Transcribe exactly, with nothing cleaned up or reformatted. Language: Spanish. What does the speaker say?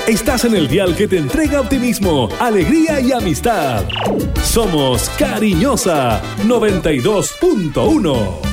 Estás en el dial que te entrega optimismo, alegría y amistad. Somos Cariñosa noventa y dos punto uno.